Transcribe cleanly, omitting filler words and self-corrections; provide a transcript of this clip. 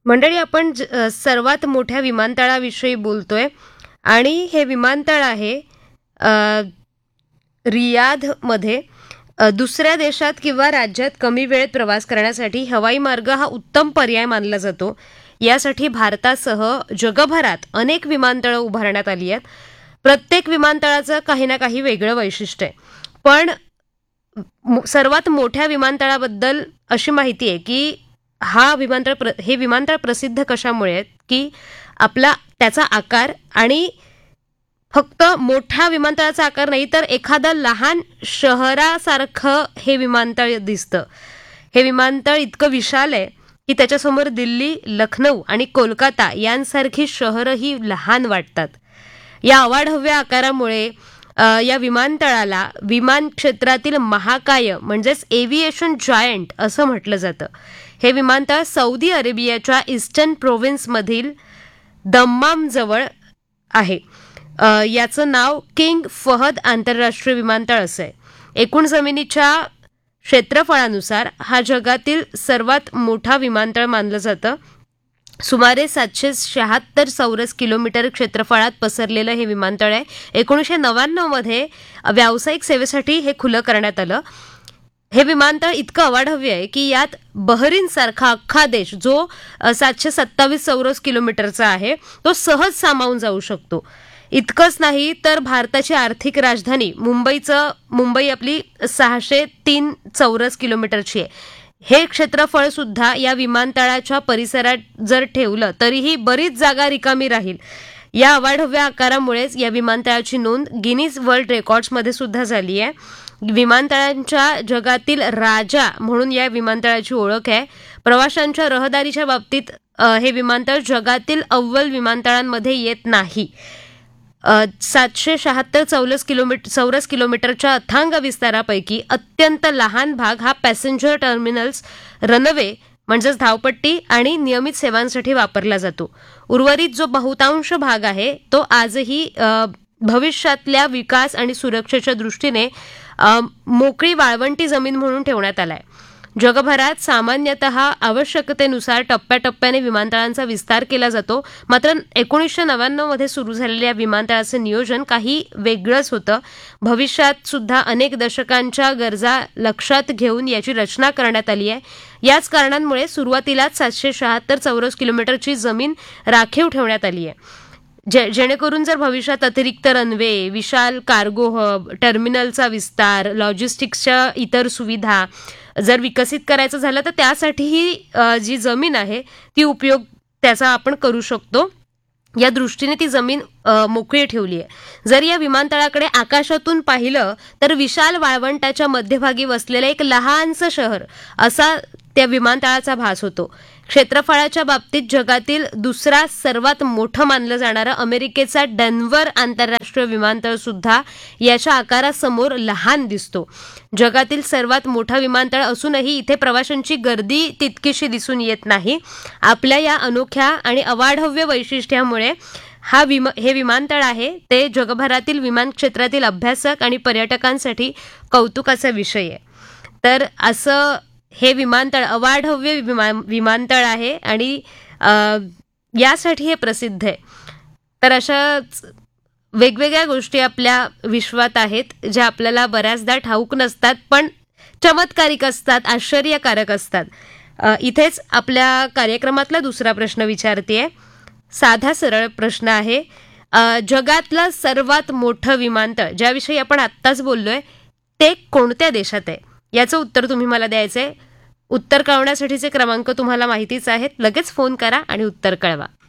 मंडळी, आपण सर्वात मोठ्या विमानतळाविषयी बोलतोय आणि हे विमानतळ आहे रियाधमध्ये. दुसऱ्या देशात किंवा राज्यात कमी वेळेत प्रवास करण्यासाठी हवाई मार्ग हा उत्तम पर्याय मानला जातो. यासाठी भारतासह जगभरात अनेक विमानतळं उभारण्यात आली आहेत. प्रत्येक विमानतळाचं काही ना काही वेगळं वैशिष्ट्य आहे. पण सर्वात मोठ्या विमानतळाबद्दल अशी माहिती आहे की हे विमानतळ प्रसिद्ध कशामुळे आहेत की त्याचा आकार, आणि फक्त मोठ्या विमानतळाचा आकार नाही तर एखादं लहान शहरासारखं हे विमानतळ दिसतं. हे विमानतळ इतकं विशाल आहे की त्याच्यासमोर दिल्ली, लखनौ आणि कोलकाता यांसारखी शहरही लहान वाटतात. या अवाढव्य आकारामुळे या विमानतळाला विमान क्षेत्रातील महाकाय म्हणजेच एव्हिएशन जायंट असं म्हटलं जातं. हे विमानतळ सौदी अरेबियाच्या ईस्टर्न प्रोव्हिन्समधील दम्माम जवळ आहे. याचं नाव किंग फहद आंतरराष्ट्रीय विमानतळ असं आहे. एकूण जमिनीच्या क्षेत्रफळानुसार हा जगातील सर्वात मोठा विमानतळ मानलं जातं. सुमारे 776 चौरस किलोमीटर क्षेत्रफळात पसरलेलं हे विमानतळ आहे. 1999 मध्ये व्यावसायिक सेवेसाठी हे खुलं करण्यात आलं. हे विमानतळ इतकं अवाढव्य आहे की यात बहरीन सारखा अख्खा देश, जो 727 चौरस किलोमीटरचा आहे, तो सहज सामावून जाऊ शकतो. इतकंच नाही तर भारताची आर्थिक राजधानी मुंबई आपली 603 चौरस किलोमीटरची आहे. हे क्षेत्रफळ सुद्धा या विमानतळाच्या परिसरात जर ठेवलं तरीही बरीच जागा रिकामी राहील. या अवाढव्य आकारामुळेच या विमानतळाची नोंद गिनीज वर्ल्ड रेकॉर्ड्समध्ये सुद्धा झाली आहे. विमानतळांच्या जगातील राजा म्हणून या विमानतळाची ओळख आहे. प्रवाशांच्या रहदारीच्या बाबतीत हे विमानतळ जगातील अव्वल विमानतळांमध्ये येत नाही. 776 चौरस किलोमीटरच्या अथांग विस्तारापैकी अत्यंत लहान भाग हा पॅसेंजर टर्मिनल्स, रनवे म्हणजेच धावपट्टी आणि नियमित सेवांसाठी वापरला जातो. उर्वरित जो बहुतांश भाग आहे तो आजही भविष्यातल्या विकास आणि सुरक्षेच्या दृष्टीने मोकळी वाळवंटी जमीन म्हणून ठेवण्यात आलाय. जगभरात सामान्यतः आवश्यकतेनुसार टप्प्याटप्प्याने विमानतळांचा विस्तार केला जातो. मात्र 1999 मध्ये सुरू झालेल्या विमानतळाचं नियोजन काही वेगळंच होतं. भविष्यात सुद्धा अनेक दशकांच्या गरजा लक्षात घेऊन याची रचना करण्यात आली आहे. याच कारणांमुळे सुरुवातीलाच 776 चौरस किलोमीटरची जमीन राखीव ठेवण्यात आली आहे. जेणेकरून जर भविष्यात अतिरिक्त रनवे, विशाल कार्गो हब, टर्मिनलचा विस्तार, लॉजिस्टिक्सच्या इतर सुविधा जर विकसित करायचं झालं तर त्यासाठीही जी जमीन आहे ती उपयोग त्याचा आपण करू शकतो. या दृष्टीने ती जमीन मोकळी ठेवली आहे. जर या विमानतळाकडे आकाशातून पाहिलं तर विशाल वाळवंटाच्या मध्यभागी वसलेलं एक लहानसं शहर असा त्या विमानतळाचा भास होतो. क्षेत्रफळाच्या बाबतीत जगातील दुसरा सर्वात मोठं मानलं जाणारं अमेरिकेचा डेन्व्हर आंतरराष्ट्रीय विमानतळ सुद्धा याच्या आकारासमोर लहान दिसतो. जगातील सर्वात मोठं विमानतळ असूनही इथे प्रवाशांची गर्दी तितकीशी दिसून येत नाही. आपल्या या अनोख्या आणि अवाढव्य वैशिष्ट्यामुळे हे विमानतळ आहे ते जगभरातील विमान क्षेत्रातील अभ्यासक आणि पर्यटकांसाठी कौतुकाचा विषय आहे. तर असं हे विमानतळ अवाढव्य विमानतळ आहे आणि यासाठी हे प्रसिद्ध आहे. तर अशाच वेगवेगळ्या गोष्टी आपल्या विश्वात आहेत ज्या आपल्याला बऱ्याचदा ठाऊक नसतात, पण चमत्कारिक असतात, आश्चर्यकारक असतात. इथेच आपल्या कार्यक्रमातला दुसरा प्रश्न विचारतेय. साधा सरळ प्रश्न आहे. जगातलं सर्वात मोठं विमानतळ ज्याविषयी आपण आत्ताच बोललोय ते कोणत्या देशात आहे याचं उत्तर तुम्ही मला द्यायचंय. उत्तर कळवण्यासाठीचे क्रमांक तुम्हाला माहितीच आहेत. लगेच फोन करा आणि उत्तर कळवा.